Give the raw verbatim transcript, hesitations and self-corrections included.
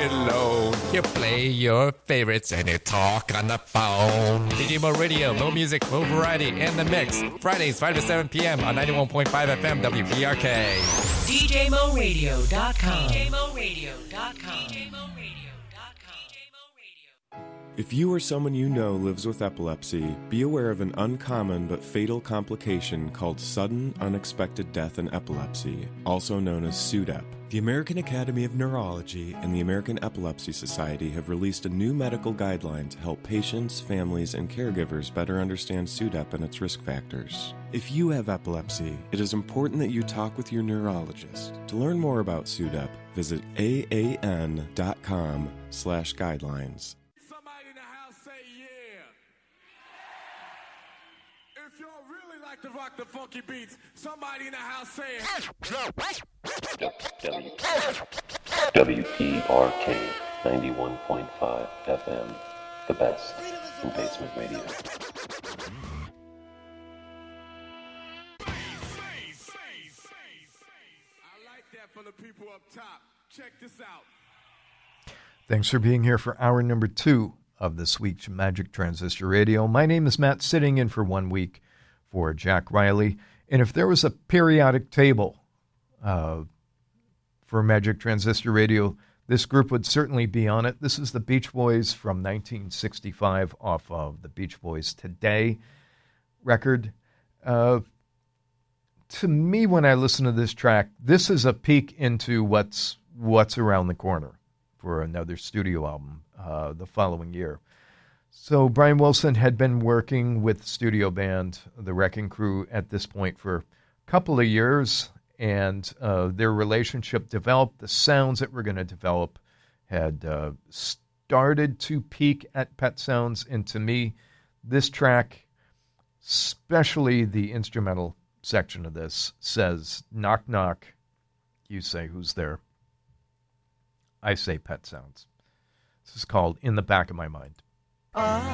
alone. You play your favorites and you talk on the phone. D J Mo Radio, low music, low variety, in the mix. Fridays, five to seven p.m. on ninety-one point five F M W P R K. D J Mo Radio dot com. D J Mo Radio dot com. If you or someone you know lives with epilepsy, be aware of an uncommon but fatal complication called sudden unexpected death in epilepsy, also known as SUDEP. The American Academy of Neurology and the American Epilepsy Society have released a new medical guideline to help patients, families, and caregivers better understand SUDEP and its risk factors. If you have epilepsy, it is important that you talk with your neurologist. To learn more about SUDEP, visit A A N dot com slash guidelines. To rock the funky beats. Somebody in the house saying W P R K ninety-one point five F M, the best in basement radio. I like that for the people up top. Check this out. Thanks for being here for hour number two of this week's Magic Transistor Radio. My name is Matt, sitting in for one week for Jack Riley. And if there was a periodic table uh, for Magic Transistor Radio, this group would certainly be on it. This is the Beach Boys from nineteen sixty-five off of the Beach Boys Today record. Uh, to me, when I listen to this track, this is a peek into what's what's around the corner for another studio album uh, the following year. So Brian Wilson had been working with the studio band, the Wrecking Crew, at this point for a couple of years, and uh, their relationship developed. The sounds that were going to develop had uh, started to peak at Pet Sounds, and to me, this track, especially the instrumental section of this, says, knock, knock, you say, who's there? I say Pet Sounds. This is called In the Back of My Mind. Uh.